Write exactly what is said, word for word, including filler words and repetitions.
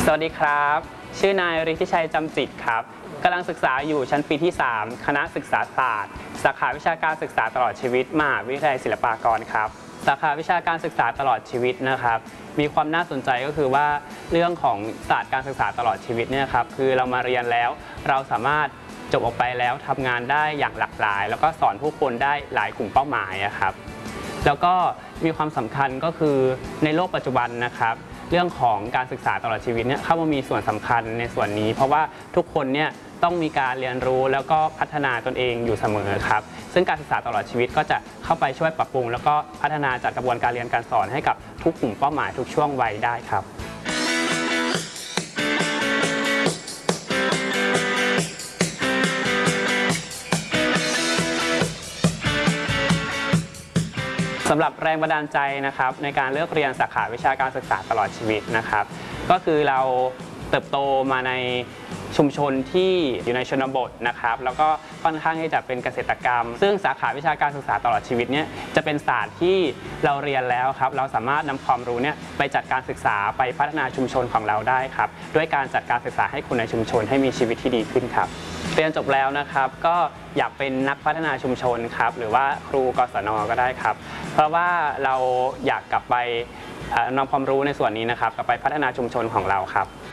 สวัสดีครับชื่อนายฤทธิชัยจำจิตครับกำลังศึกษาอยู่ชั้นปีที่สามคณะศึกษาศาสตร์สาขาวิชาการศึกษาตลอดชีวิตมหาวิทยาลัยศิลปากรครับสาขาวิชาการศึกษาตลอดชีวิตนะครับมีความน่าสนใจก็คือว่าเรื่องของศาสตร์การศึกษาตลอดชีวิตเนี่ยครับคือเรามาเรียนแล้วเราสามารถจบออกไปแล้วทำงานได้อย่างหลากหลายแล้วก็สอนผู้คนได้หลายกลุ่มเป้าหมายครับแล้วก็มีความสำคัญก็คือในโลกปัจจุบันนะครับเรื่องของการศึกษาตลอดชีวิตเนี่ยเข้ามามีส่วนสำคัญในส่วนนี้เพราะว่าทุกคนเนี่ยต้องมีการเรียนรู้แล้วก็พัฒนาตนเองอยู่เสมอครับซึ่งการศึกษาตลอดชีวิตก็จะเข้าไปช่วยปรับปรุงแล้วก็พัฒนาจัดกระบวนการเรียนการสอนให้กับทุกกลุ่มเป้าหมายทุกช่วงวัยได้ครับสำหรับแรงบันดาลใจนะครับในการเลือกเรียนสาขาวิชาการศึกษาตลอดชีวิตนะครับก็คือเราเติบโตมาในชุมชนที่อยู่ในชนบทนะครับแล้วก็ค่อนข้างที่จะเป็นเกษตรกรรมซึ่งสาขาวิชาการศึกษาตลอดชีวิตเนี่ยจะเป็นศาสตร์ที่เราเรียนแล้วครับเราสามารถนำความรู้เนี่ยไปจัดการศึกษาไปพัฒนาชุมชนของเราได้ครับด้วยการจัดการศึกษาให้คนในชุมชนให้มีชีวิตที่ดีขึ้นครับเรียนจบแล้วนะครับก็อยากเป็นนักพัฒนาชุมชนครับหรือว่าครูกศน.ก็ได้ครับเพราะว่าเราอยากกลับไปนำความรู้ในส่วนนี้นะครับกลับไปพัฒนาชุมชนของเราครับ